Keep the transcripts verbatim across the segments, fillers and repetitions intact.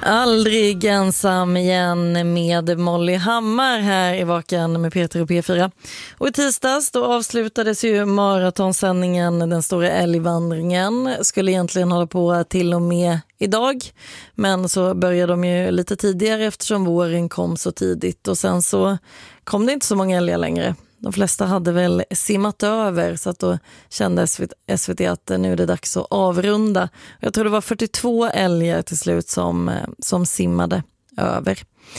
Aldrig ensam igen med Molly Hammar här i Vaken med Peter och P fyra. Och i tisdags då avslutades ju maratonsändningen Den stora älgvandringen. Skulle egentligen hålla på till och med idag. Men så började de ju lite tidigare eftersom våren kom så tidigt. Och sen så kom det inte så många älgar längre. De flesta hade väl simmat över, så att då kände S V T att nu är det dags att avrunda. Jag tror det var fyrtiotvå älgar till slut som, som simmade över.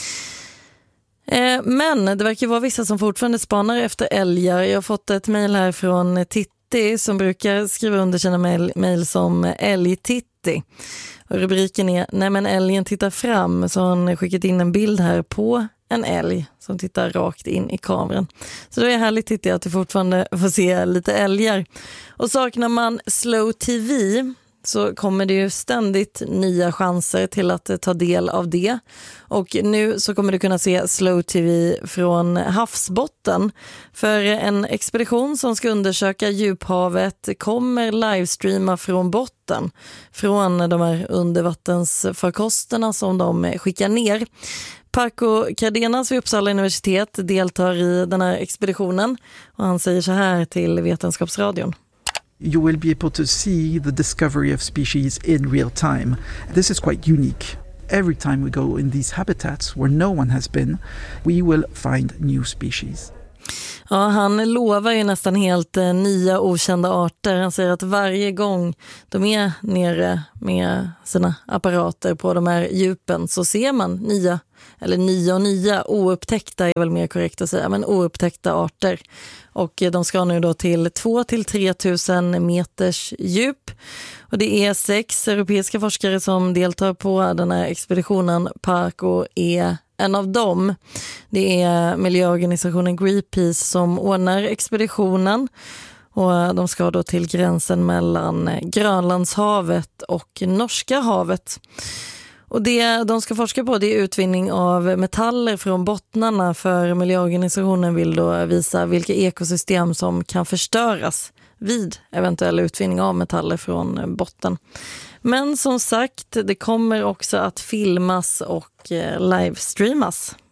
Men det verkar vara vissa som fortfarande spanar efter älgar. Jag har fått ett mejl här från Titti som brukar skriva under sina mejl som älg-Titti. Och rubriken är "Nej men älgen tittar fram", så har han skickat in en bild här på en älg som tittar rakt in i kameran. Så det är härligt Titti att du fortfarande får se lite älgar. Och saknar man Slow T V så kommer det ju ständigt nya chanser till att ta del av det. Och nu så kommer du kunna se Slow T V från havsbotten. För en expedition som ska undersöka djuphavet kommer livestreama från botten. Från de här undervattensfarkosterna som de skickar ner. Parco Cardenas vid Uppsala universitet deltar i den här expeditionen. Och han säger så här till Vetenskapsradion. You will be able to see the discovery of species in real time. This is quite unique. Every time we go in these habitats where no one has been, we will find new species. Ja, han lovar ju nästan helt eh, nya okända arter. Han säger att varje gång de är nere med sina apparater på de här djupen så ser man nya, eller nya och nya, oupptäckta är väl mer korrekt att säga, men oupptäckta arter. Och eh, de ska nu då till två till tre tusen meters djup. Och det är sex europeiska forskare som deltar på den här expeditionen. Parco är en av dem. Det är miljöorganisationen Greenpeace som ordnar expeditionen. Och de ska då till gränsen mellan Grönlandshavet och Norska havet. Och det de ska forska på det är utvinning av metaller från bottnarna, för miljöorganisationen vill då visa vilka ekosystem som kan förstöras vid eventuell utvinning av metaller från botten. Men som sagt, det kommer också att filmas och livestreamas.